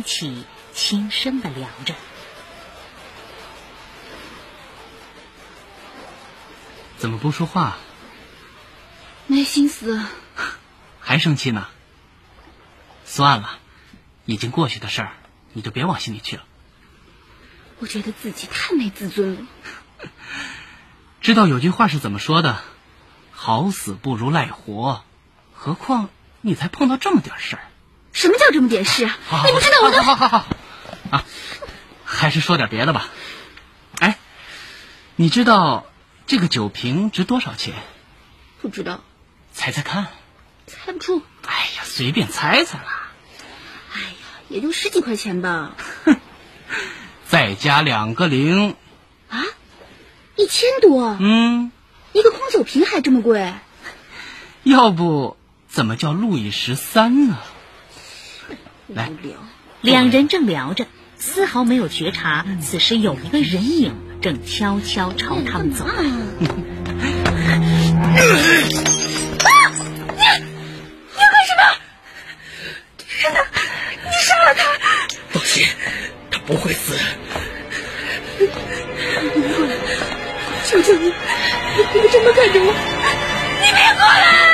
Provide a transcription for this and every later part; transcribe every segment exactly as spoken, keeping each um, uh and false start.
气轻声地聊着。 怎么不说话？ 没心思。 还生气呢？算了，已经过去的事儿，你就别往心里去了。 我觉得自己太没自尊了。 知道有句话是怎么说的？好死不如赖活，何况你才碰到这么点事儿。 什么叫这么点事啊？你不知道我的。 好好好好啊，还是说点别的吧。哎，你知道这个酒瓶值多少钱？ 不知道。 猜猜看。 猜不出。 哎呀，随便猜猜啦。 哎呀，也就十几块钱吧。 再加两个零。 啊？一千多？ 嗯。 一个空酒瓶还这么贵？ 要不怎么叫路易十三呢？来， 两人正聊着，丝毫没有觉察此时有一个人影正悄悄朝他们走来。 你要干什么？真的，你杀了他！ 放心，他不会死。 你别过来，求求你，你别这么看着我，你别过来！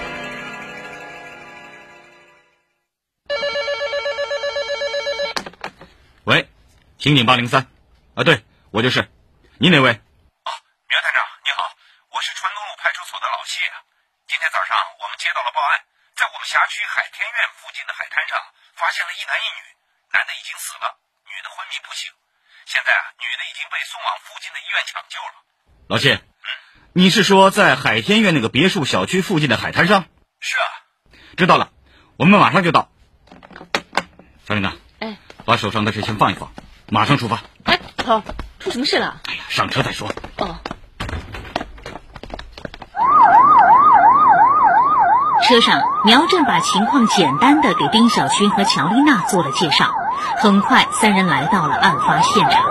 喂，刑警八零三，啊，对，我就是。你哪位？ 哦，苗探长，你好，我是川东路派出所的老谢啊。今天早上我们接到了报案，在我们辖区海天苑附近的海滩上发现了一男一女，男的已经死了，女的昏迷不醒。现在啊，女的已经被送往附近的医院抢救了。 老谢，嗯，你是说在海天苑那个别墅小区附近的海滩上？ 是啊。 知道了，我们马上就到。小李呢？ 哎， 把手上的事先放一放，马上出发。 哎，头，出什么事了？ 哎呀，上车再说。 哦。 车上，苗振把情况简单的给丁小军和乔丽娜做了介绍。很快，三人来到了案发现场。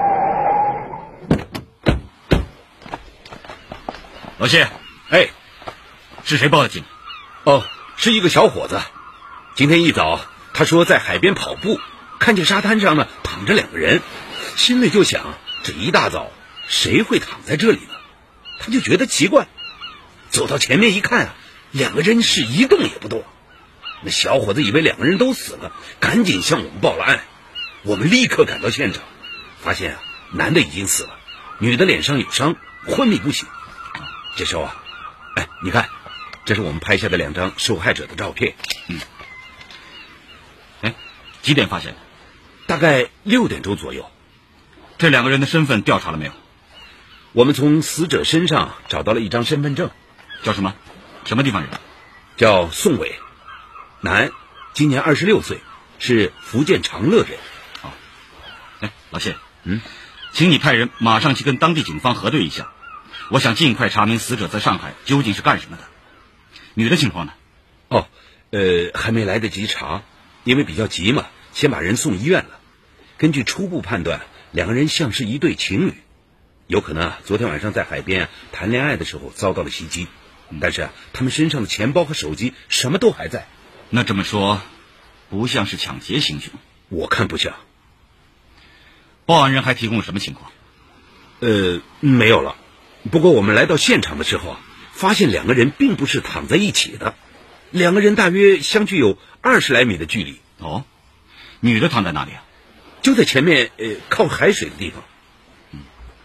老谢，哎，是谁报的警？ 哦，是一个小伙子。今天一早，他说在海边跑步，看见沙滩上呢躺着两个人，心里就想，这一大早谁会躺在这里呢？他就觉得奇怪，走到前面一看啊，两个人是一动也不动。那小伙子以为两个人都死了，赶紧向我们报了案。我们立刻赶到现场，发现啊，男的已经死了，女的脸上有伤，昏迷不醒。这时候啊，哎，你看，这是我们拍下的两张受害者的照片。 嗯。哎，几点发现的？ 大概六点钟左右。 这两个人的身份调查了没有？ 我们从死者身上找到了一张身份证。 叫什么？什么地方人？ 叫宋伟，男，今年二十六岁，是福建长乐人。 哦，哎，老谢， 嗯， 请你派人马上去跟当地警方核对一下，我想尽快查明死者在上海究竟是干什么的。女的情况呢？ 哦，呃，还没来得及查，因为比较急嘛，先把人送医院了。根据初步判断，两个人像是一对情侣，有可能啊，昨天晚上在海边啊谈恋爱的时候遭到了袭击。但是啊，他们身上的钱包和手机什么都还在。 那这么说，不像是抢劫行凶。 我看不像。 报案人还提供了什么情况？ 呃，没有了。不过我们来到现场的时候啊，发现两个人并不是躺在一起的，两个人大约相距有二十来米的距离。 哦，女的躺在哪里啊？ 就在前面，呃，靠海水的地方。 嗯，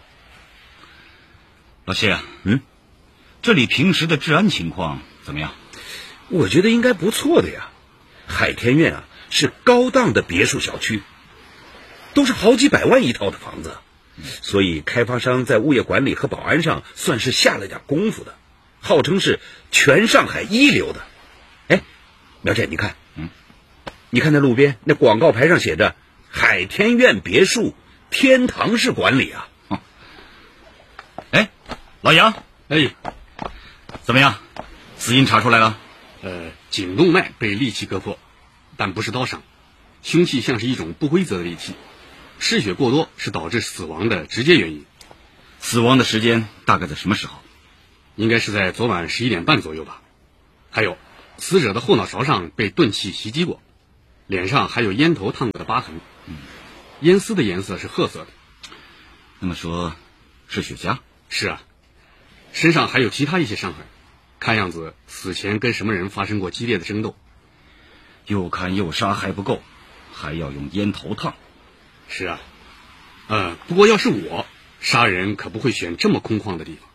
老谢啊， 嗯。 这里平时的治安情况怎么样？ 我觉得应该不错的呀。海天苑啊是高档的别墅小区，都是好几百万一套的房子，所以开发商在物业管理和保安上算是下了点功夫的，号称是全上海一流的。哎，苗姐，你看， 嗯， 你看那路边那广告牌上写着海天苑别墅天堂式管理啊。 哦，哎，老杨， 哎。 怎么样？死因查出来了？ 呃，颈动脉被利器割破，但不是刀伤，凶器像是一种不规则的利器，失血过多是导致死亡的直接原因。 死亡的时间大概在什么时候？ 应该是在昨晚十一点半左右吧。还有，死者的后脑勺上被钝器袭击过， 脸上还有烟头烫过的疤痕，嗯，烟丝的颜色是褐色的。 那么说，是雪茄？ 是啊，身上还有其他一些伤痕，看样子死前跟什么人发生过激烈的争斗。 又看又杀还不够，还要用烟头烫。 是啊，呃，不过要是我杀人，可不会选这么空旷的地方。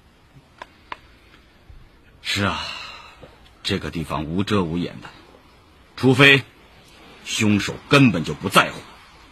是啊，这个地方无遮无掩的，除非凶手根本就不在乎。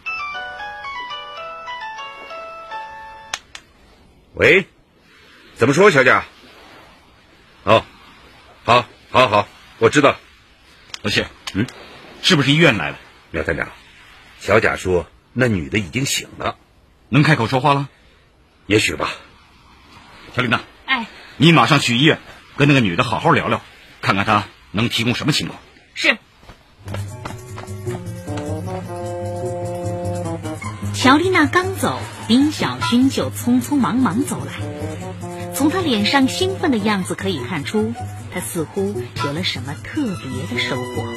喂，怎么说，小贾？哦，好，好，好，我知道。 老谢，嗯，是不是医院来了？ 苗探长，小贾说那女的已经醒了， 能开口说话了？ 也许吧。 小李娜， 哎， 你马上去医院跟那个女的好好聊聊，看看她能提供什么情况。 是。乔丽娜刚走，丁小勋就匆匆忙忙走来。从他脸上兴奋的样子可以看出，他似乎有了什么特别的收获。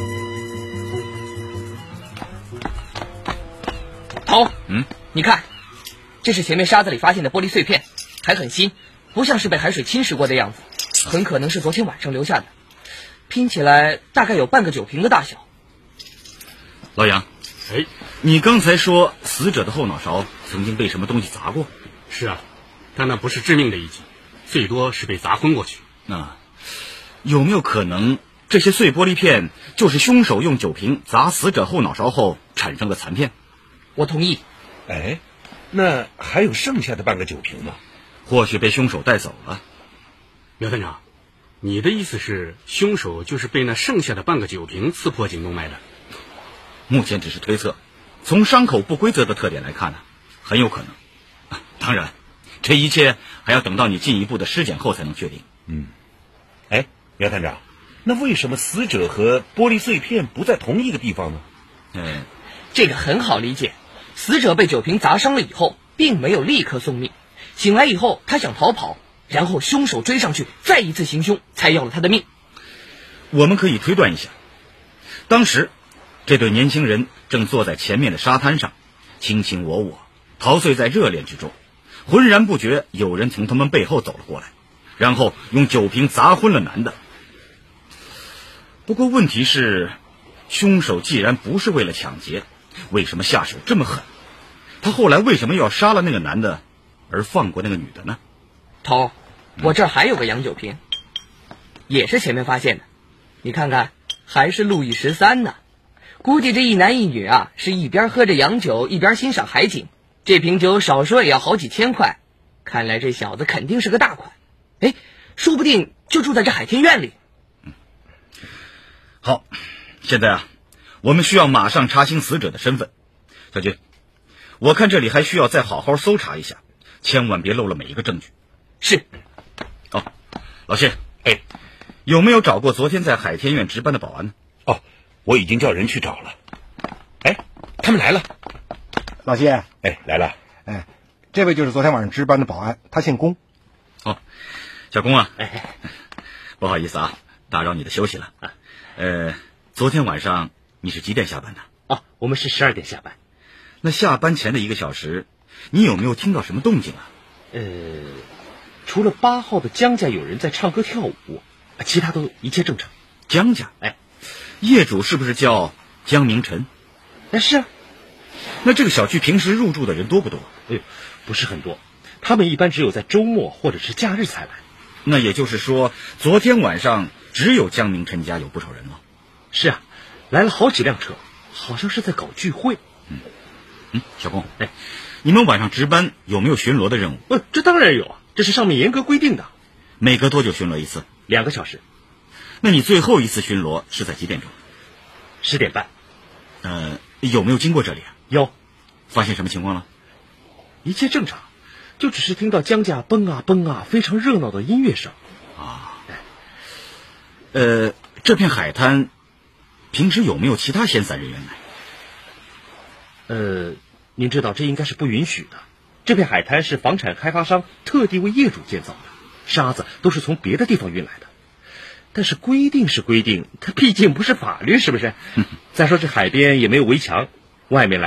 头， 嗯， 你看，这是前面沙子里发现的玻璃碎片，还很新，不像是被海水侵蚀过的样子，很可能是昨天晚上留下的。拼起来大概有半个酒瓶的大小。 老杨， 哎， 你刚才说死者的后脑勺曾经被什么东西砸过？ 是啊，但那不是致命的一击，最多是被砸昏过去。 那有没有可能这些碎玻璃片就是凶手用酒瓶砸死者后脑勺后产生的残片？ 我同意。 哎，那还有剩下的半个酒瓶呢？ 或许被凶手带走了。 苗探长，你的意思是凶手就是被那剩下的半个酒瓶刺破颈动脉的？ 目前只是推测，从伤口不规则的特点来看呢，很有可能。啊，当然，这一切还要等到你进一步的尸检后才能确定。 嗯，哎，苗探长，那为什么死者和玻璃碎片不在同一个地方呢？ 嗯， 这个很好理解，死者被酒瓶砸伤了以后，并没有立刻送命，醒来以后他想逃跑，然后凶手追上去，再一次行凶，才要了他的命。 我们可以推断一下，当时这对年轻人正坐在前面的沙滩上，卿卿我我，陶醉在热恋之中，浑然不觉有人从他们背后走了过来，然后用酒瓶砸昏了男的。不过问题是，凶手既然不是为了抢劫，为什么下手这么狠？他后来为什么要杀了那个男的，而放过那个女的呢？ 头，我这儿还有个洋酒瓶，也是前面发现的，你看看，还是路易十三呢。估计这一男一女啊，是一边喝着洋酒，一边欣赏海景。这瓶酒少说也要好几千块，看来这小子肯定是个大款。哎，说不定就住在这海天苑里。 嗯，好，现在啊，我们需要马上查清死者的身份。小军，我看这里还需要再好好搜查一下，千万别漏了每一个证据。 是。 哦，老谢，哎，有没有找过昨天在海天苑值班的保安呢？ 哦，我已经叫人去找了。哎，他们来了。 老谢， 哎，来了。 哎，这位就是昨天晚上值班的保安，他姓龚。 哦，小龚啊，哎，不好意思啊，打扰你的休息了。啊，呃，昨天晚上你是几点下班的？ 哦，我们是十二点下班。 那下班前的一个小时，你有没有听到什么动静啊？ 呃，除了八号的江家有人在唱歌跳舞，其他都一切正常。 江家？ 哎， 业主是不是叫江明晨？ 哎，是啊。 那这个小区平时入住的人多不多？ 哎，不是很多，他们一般只有在周末或者是假日才来。 那也就是说，昨天晚上只有江明晨家有不少人了。 是啊，来了好几辆车，好像是在搞聚会。 嗯嗯，小龚，哎，你们晚上值班有没有巡逻的任务？ 呃，这当然有啊，这是上面严格规定的。 每隔多久巡逻一次？ 两个小时。 那你最后一次巡逻是在几点钟？ 十点半。 呃，有没有经过这里啊？ 有。 发现什么情况了？ 一切正常，就只是听到江家蹦啊蹦啊非常热闹的音乐声。 啊。呃，这片海滩平时有没有其他闲散人员来？ 呃，您知道这应该是不允许的。这片海滩是房产开发商特地为业主建造的，沙子都是从别的地方运来的。但是规定是规定，它毕竟不是法律，是不是？ 再说这海边也没有围墙，外面来